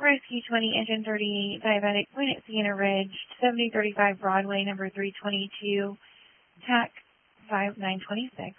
Rescue 20, Engine 38, Diabetic, point at Sienna Ridge, 7035 Broadway, number 322, TAC 5926.